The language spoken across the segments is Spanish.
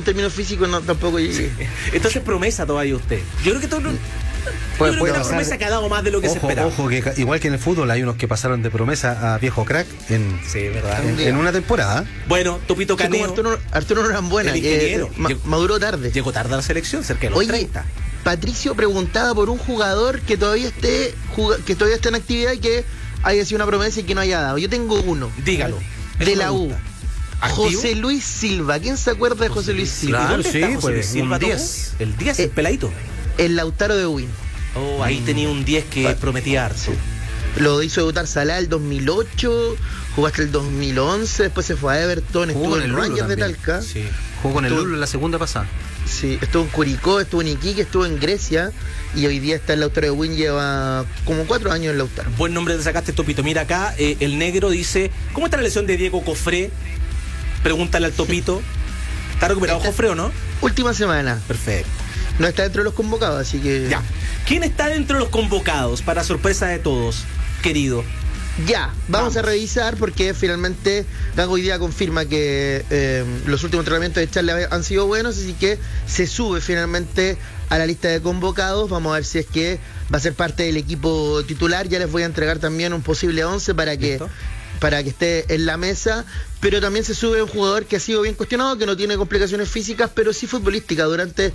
términos físicos no tampoco llegué. Sí. Entonces promesa todavía usted. Yo creo que todo Puede una pasar. promesa que ha dado más de lo que se esperaba. Ojo, que igual que en el fútbol hay unos que pasaron de promesa a viejo crack Sí, verdad. en una temporada. Bueno, Topito Sí, como Caneo. Arturo Norambuena, El ingeniero. maduró tarde. Llegó tarde a la selección, cerca de los Oye, 30. Patricio preguntaba por un jugador que todavía esté en actividad y que haya sido una promesa y que no haya dado. Yo tengo uno. Dígalo. De Eso la me U. gusta. ¿Activo? José Luis Silva. ¿Quién se acuerda de José Luis Silva? Claro, ¿Dónde sí, está José pues, Luis Silva, un Topo? 10. El 10, el peladito. El Lautaro de Win. Oh, ahí tenía un 10 que prometía harto. Lo hizo debutar Salah el 2008, jugó hasta el 2011, después se fue a Everton, estuvo en el Rangers de Talca. Sí. Jugó con el Estuvo- Lulo en la segunda pasada. Sí, estuvo en Curicó, estuvo en Iquique, estuvo en Grecia y hoy día está en Lautaro de Win, lleva como 4 años en Lautaro. Buen nombre te sacaste, Topito. Mira acá, el negro dice, ¿cómo está la lesión de Diego Cofré? Pregúntale al Topito. ¿Está recuperado Cofré o no? Última semana, Perfecto. no está dentro de los convocados, así que... Ya. ¿Quién está dentro de los convocados para sorpresa de todos, querido? Ya, vamos a revisar porque finalmente Gago hoy día confirma que los últimos entrenamientos de Charles han sido buenos, así que se sube finalmente a la lista de convocados. Vamos a ver si es que va a ser parte del equipo titular. Ya les voy a entregar también un posible 11 para que esté en la mesa, pero también se sube un jugador que ha sido bien cuestionado, que no tiene complicaciones físicas, pero sí futbolísticas durante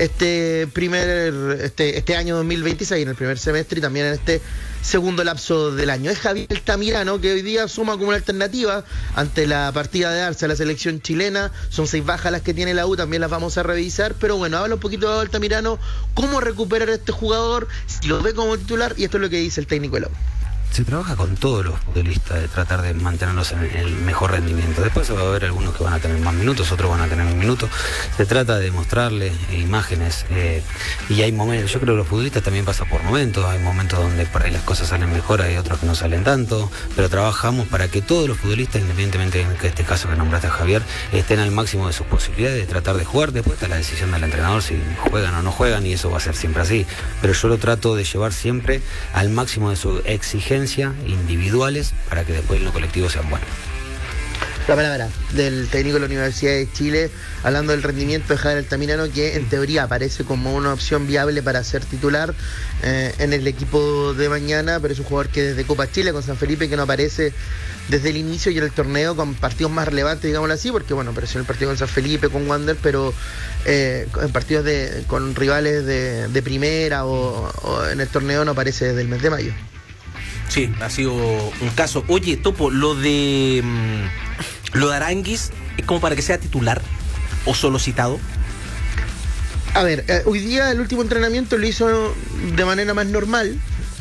este año 2026, en el primer semestre y también en este segundo lapso del año. Es Javier Altamirano, que hoy día suma como una alternativa ante la partida de Arce a la selección chilena. Son 6 bajas las que tiene la U, también las vamos a revisar, pero bueno, habla un poquito de Altamirano, cómo recuperar a este jugador, si lo ve como titular, y esto es lo que dice el técnico de la U. Se trabaja con todos los futbolistas de tratar de mantenerlos en el mejor rendimiento. Después va a haber algunos que van a tener más minutos, otros van a tener un minuto. Se trata de mostrarles imágenes y hay momentos, yo creo que los futbolistas también pasan por momentos, hay momentos donde por ahí las cosas salen mejor, hay otros que no salen tanto, pero trabajamos para que todos los futbolistas, independientemente en este caso que nombraste a Javier, estén al máximo de sus posibilidades de tratar de jugar. Después está la decisión del entrenador si juegan o no juegan y eso va a ser siempre así, pero yo lo trato de llevar siempre al máximo de su exigencia individuales para que después en lo colectivo sean buenos. La palabra del técnico de la Universidad de Chile, hablando del rendimiento de Javier Altamirano, que en teoría aparece como una opción viable para ser titular en el equipo de mañana, pero es un jugador que desde Copa Chile con San Felipe, que no aparece desde el inicio y en el torneo con partidos más relevantes, digámoslo así, porque bueno, apareció en el partido con San Felipe, con Wander, pero en partidos con rivales de primera o en el torneo no aparece desde el mes de mayo. Sí, ha sido un caso. Oye, Topo, lo de Aranguis es como para que sea titular o solo citado. A ver, hoy día el último entrenamiento lo hizo de manera más normal.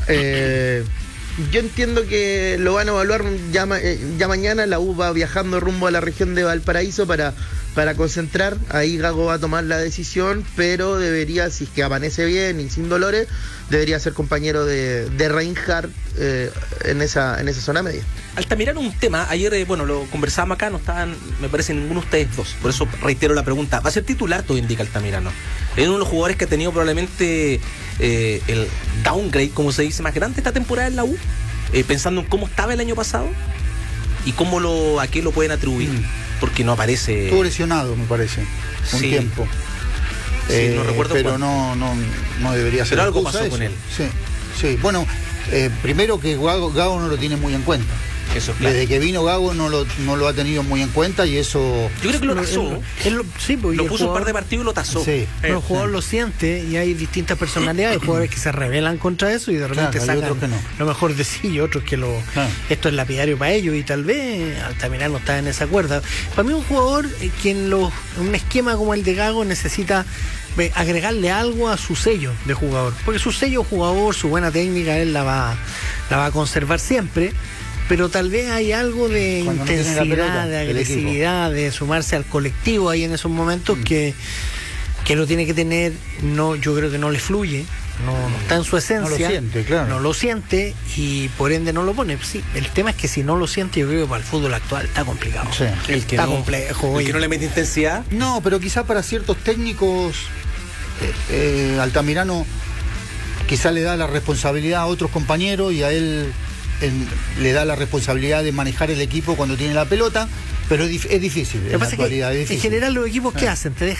Yo entiendo que lo van a evaluar ya mañana. La U va viajando rumbo a la región de Valparaíso para concentrar. Ahí Gago va a tomar la decisión, pero debería, si es que amanece bien y sin dolores, debería ser compañero de Reinhardt en esa zona media. Altamirano, un tema, ayer, lo conversábamos acá, no estaban, me parece, ninguno de ustedes dos, por eso reitero la pregunta. ¿Va a ser titular, todo indica Altamirano? Es uno de los jugadores que ha tenido probablemente el downgrade, como se dice, más grande esta temporada en la U, pensando en cómo estaba el año pasado y a qué lo pueden atribuir, porque no aparece. Estuvo lesionado, me parece, un Sí. tiempo. Sí, no recuerdo pero cuándo. no debería ser. Pero algo excusa pasó eso. con él. Sí. Bueno, primero que Gago no lo tiene muy en cuenta. Eso es claro. Desde que vino Gago no lo ha tenido muy en cuenta y eso. Yo creo que lo tasó. Sí, pues, Lo y el puso un par jugador- de partidos y lo tasó. Sí. Pero el jugador lo siente y hay distintas personalidades, jugadores que se rebelan contra eso y de repente Claro, hay sacan otros que no. lo mejor de sí y otros que esto es lapidario para ellos y tal vez Altamirano está en esa cuerda. Para mí un jugador que en un esquema como el de Gago necesita agregarle algo a su sello de jugador, porque su sello jugador, su buena técnica, él la va a conservar siempre. Pero tal vez hay algo de Cuando no tiene la intensidad, pelota, de el agresividad, de sumarse al colectivo ahí en esos momentos que lo tiene que tener. No, yo creo que no le fluye, no está en su esencia, No lo siente, claro. no lo siente y por ende no lo pone. Sí, el tema es que si no lo siente, yo creo que para el fútbol actual está complicado. Sí. El que Está no, complejo. el oye. que no le mete intensidad. No, pero quizá para ciertos técnicos Altamirano quizá le da la responsabilidad a otros compañeros y a él le da la responsabilidad de manejar el equipo cuando tiene la pelota, pero es difícil. Lo que En la pasa es que actualidad es en difícil. general los equipos, ¿qué hacen? Te